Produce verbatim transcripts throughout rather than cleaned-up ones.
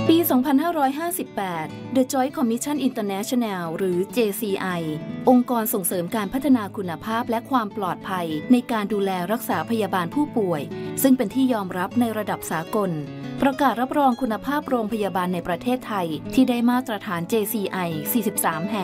ปี สองพันห้าร้อยห้าสิบแปด The Joint Commission International หรือ เจ ซี ไอ องค์กรส่งเสริมการพัฒนาคุณภาพและความปลอดภัยในการดูแลรักษาพยาบาลผู้ป่วยซึ่งเป็นที่ยอมรับในระดับสากลประกาศรับรองคุณภาพโรงพยาบาลในประเทศไทยที่ได้มาตรฐาน เจ ซี ไอ สี่สิบสาม แห่ง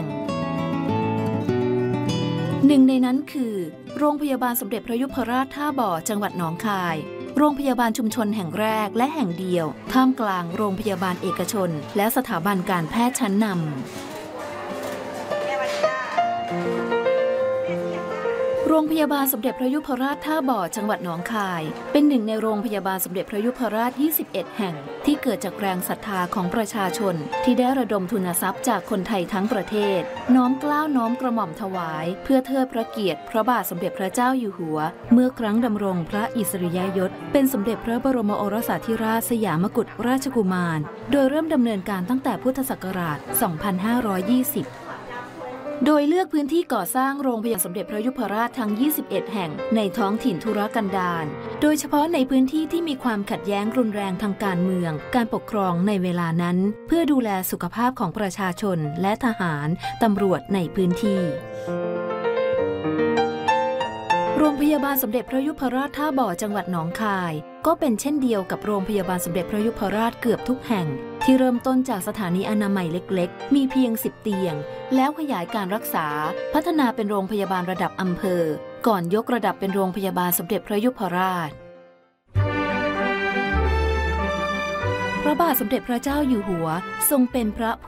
หนึ่งในนั้นคือโรงพยาบาลสมเด็จพระยุพราชท่าบ่อจังหวัดหนองคายโรงพยาบาลชุมชนแห่งแรกและแห่งเดียวท่ามกลางโรงพยาบาลเอกชนและสถาบันการแพทย์ชั้นนำโรงพยาบาลสมเด็จพระยุพราชท่าบ่อจังหวัดหนองคายเป็นหนึ่งในโรงพยาบาลสมเด็จพระยุพราชยี่สิบเอ็ดแห่งที่เกิดจากแรงศรัทธาของประชาชนที่ได้ระดมทุนทรัพย์จากคนไทยทั้งประเทศน้อมเกล้าน้อมกระหม่อมถวายเพื่อเทิดพระเกียรติพระบาทสมเด็จพระเจ้าอยู่หัวเมื่อครั้งดำรงพระอิสริยยศเป็นสมเด็จพระบรมโอรสาธิราชสยามกุฎราชกุมารโดยเริ่มดำเนินการตั้งแต่พุทธศักราช สองพันห้าร้อยยี่สิบโดยเลือกพื้นที่ก่อสร้างโรงพยาบาลสมเด็จพระยุพราชทั้ง ยี่สิบเอ็ด แห่งในท้องถิ่นทุรกันดารโดยเฉพาะในพื้นที่ที่มีความขัดแย้งรุนแรงทางการเมืองการปกครองในเวลานั้นเพื่อดูแลสุขภาพของประชาชนและทหารตำรวจในพื้นที่โรงพยาบาลสมเด็จพระยุพราชท่าบ่อจังหวัดหนองคายก็เป็นเช่นเดียวกับโรงพยาบาลสมเด็จพระยุพราชเกือบทุกแห่งที่เริ่มต้นจากสถานีอนามัยเล็กๆมีเพียงสิบเตียงแล้วขยายการรักษาพัฒนาเป็นโรงพยาบาลระดับอำเภอก่อนยกระดับเป็นโรงพยาบาลสมเด็จพระยุพราชพระบาทสมเด็จพระเจ้าอยู่หัวทรงเป็นพระ